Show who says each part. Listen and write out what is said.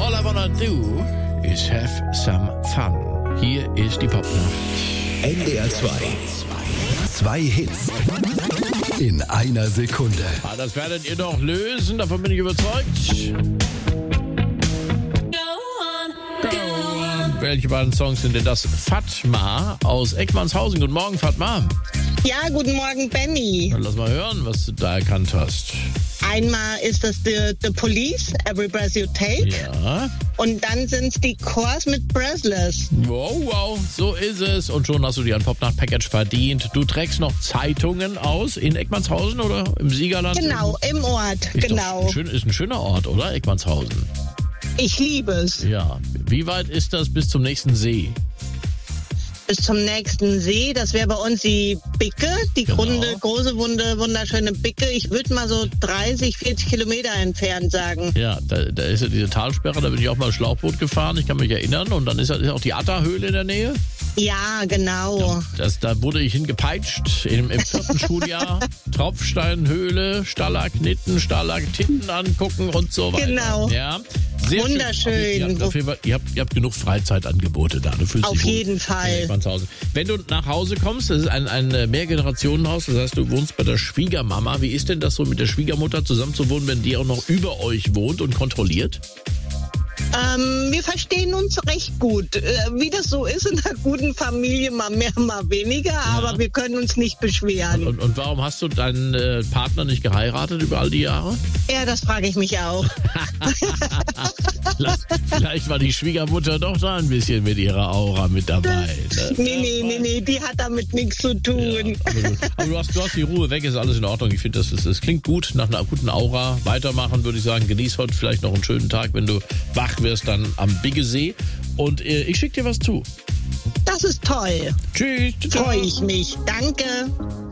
Speaker 1: All I wanna do is have some fun. Hier ist die Popnacht.
Speaker 2: NDR 2. Zwei Hits in einer Sekunde.
Speaker 1: Das werdet ihr doch lösen, davon bin ich überzeugt. Welche beiden Songs sind denn das? Fatma aus Eckmannshausen. Guten Morgen, Fatma.
Speaker 3: Ja, guten Morgen, Benny.
Speaker 1: Dann lass mal hören, was du da erkannt hast.
Speaker 3: Einmal ist das The Police, Every Breath You Take.
Speaker 1: Ja.
Speaker 3: Und dann sind es die Chors mit Breathless.
Speaker 1: Wow, so ist es. Und schon hast du dir ein Popnacht-Package verdient. Du trägst noch Zeitungen aus in Eckmannshausen oder im Siegerland?
Speaker 3: Genau, im Ort, genau.
Speaker 1: Ist ein schöner Ort, oder? Eckmannshausen.
Speaker 3: Ich liebe es.
Speaker 1: Ja. Wie weit ist das bis zum nächsten See?
Speaker 3: Bis zum nächsten See, das wäre bei uns die Bicke, die
Speaker 1: Genau.
Speaker 3: große, wunderschöne Bicke. Ich würde mal so 30, 40 Kilometer entfernt sagen.
Speaker 1: Ja, da ist ja diese Talsperre, da bin ich auch mal Schlauchboot gefahren, ich kann mich erinnern. Und dann ist auch die Atta-Höhle in der Nähe.
Speaker 3: Ja, genau.
Speaker 1: Da wurde ich hingepeitscht im 4. Schuljahr. Tropfsteinhöhle, Stalagniten, Stalaktiten angucken und so weiter.
Speaker 3: Genau.
Speaker 1: Ja, sehr
Speaker 3: Wunderschön.
Speaker 1: Schön. Ihr habt genug Freizeitangebote da. Du fühlst
Speaker 3: Auf
Speaker 1: dich gut
Speaker 3: jeden Fall.
Speaker 1: in Eckmannshausen. Wenn du nach Hause kommst, das ist ein Mehrgenerationenhaus, das heißt, du wohnst bei der Schwiegermama. Wie ist denn das so, mit der Schwiegermutter zusammenzuwohnen, wenn die auch noch über euch wohnt und kontrolliert?
Speaker 3: Wir verstehen uns recht gut. Wie das so ist in einer guten Familie, mal mehr, mal weniger, aber wir können uns nicht beschweren.
Speaker 1: Und warum hast du deinen Partner nicht geheiratet über all die Jahre?
Speaker 3: Ja, das frage ich mich auch.
Speaker 1: Vielleicht war die Schwiegermutter doch da ein bisschen mit ihrer Aura mit dabei. Ne?
Speaker 3: Nee, die hat damit nichts zu tun.
Speaker 1: Ja, aber du hast die Ruhe weg, ist alles in Ordnung. Ich finde, das klingt gut, nach einer guten Aura. Weitermachen, würde ich sagen. Genieß heute vielleicht noch einen schönen Tag, wenn du wach wirst dann am Biggesee. Und ich schicke dir was zu.
Speaker 3: Das ist toll.
Speaker 1: Tschüss.
Speaker 3: Freue ich mich. Danke.